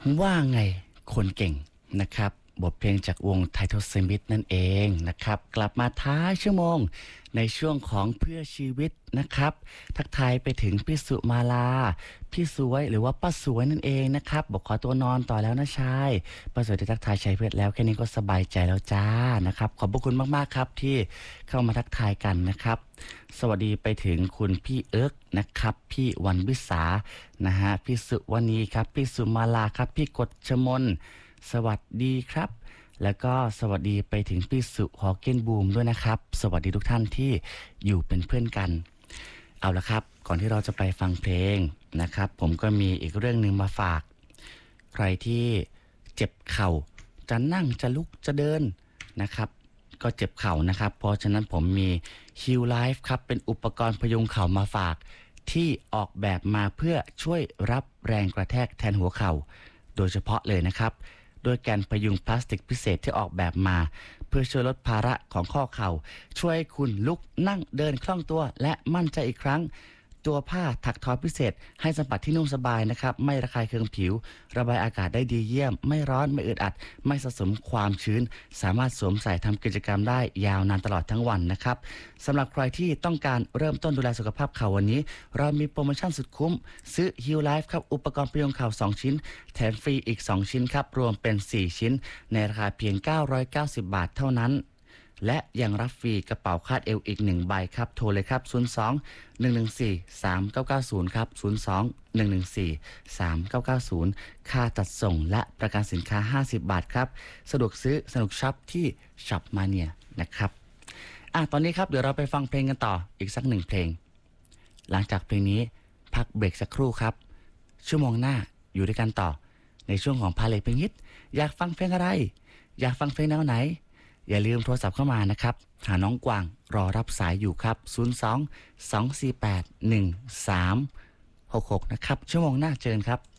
ว่าไงคนเก่งนะครับบทเพลงจากวงไททอลสมิธนั่นเองนะครับกลับมาท้ายชั่วโมงในช่วงของเพื่อชีวิตนะครับทักทายไปถึงพี่สุมาลาพี่สวยหรือว่าป้าสวยนั่นเองนะครับบอกขอตัวนอนต่อแล้วนะชายป้าสวยได้ทักทายชัยเพชรแล้วแค่นี้ก็สบายใจแล้วจ้านะครับขอบพระคุณมากๆครับที่เข้ามาทักทายกันนะครับสวัสดีไปถึงคุณพี่เอิ๊กนะครับพี่วันวิสานะฮะพี่สุวรรณีครับพี่สุมาลาครับพี่กฎชมนสวัสดีครับแล้วก็สวัสดีไปถึงพี่สุฮอเกนบูมด้วยนะครับสวัสดีทุกท่านที่อยู่เป็นเพื่อนกันเอาละครับก่อนที่เราจะไปฟังเพลงนะครับผมก็มีอีกเรื่องหนึ่งมาฝากใครที่เจ็บเข่าจะนั่งจะลุกจะเดินนะครับก็เจ็บเข่านะครับเพราะฉะนั้นผมมี Heal Life ครับเป็นอุปกรณ์พยุงเข่ามาฝากที่ออกแบบมาเพื่อช่วยรับแรงกระแทกแทนหัวเข่าโดยเฉพาะเลยนะครับโดยแกนพยุงพลาสติกพิเศษที่ออกแบบมาเพื่อช่วยลดภาระของข้อเข่าช่วยให้คุณลุกนั่งเดินคล่องตัวและมั่นใจอีกครั้งตัวผ้าถักทอพิเศษให้สัมผัสที่นุ่มสบายนะครับไม่ระคายเคืองผิวระบายอากาศได้ดีเยี่ยมไม่ร้อนไม่อึดอัดไม่สะสมความชื้นสามารถสวมใส่ทำกิจกรรมได้ยาวนานตลอดทั้งวันนะครับสำหรับใครที่ต้องการเริ่มต้นดูแลสุขภาพเข่าวันนี้เรามีโปรโมชั่นสุดคุ้มซื้อ Heal Life ครับอุปกรณ์พยุงเข่า2ชิ้นแถมฟรีอีก2ชิ้นครับรวมเป็น4ชิ้นในราคาเพียง990 บาทเท่านั้นและยังรับฟรีกระเป๋าคาดเอวอีก1ใบครับโทรเลยครับ02 114 3990ครับ02 114 3990ค่าจัดส่งและประกันสินค้า50 บาทครับสะดวกซื้อสนุกช็อปที่ช็อปมาเนียนะครับตอนนี้ครับเดี๋ยวเราไปฟังเพลงกันต่ออีกสัก1เพลงหลังจากเพลงนี้พักเบรกสักครู่ครับชั่วโมงหน้าอยู่ด้วยกันต่อในช่วงของพาเลทเพลงฮิตอยากฟังเพลงอะไรอยากฟังเพลงแนวไหนอย่าลืมโทรศัพท์เข้ามานะครับหาน้องกวางรอรับสายอยู่ครับ02 248 1366นะครับชั่วโมงหน้าเจอกันครับ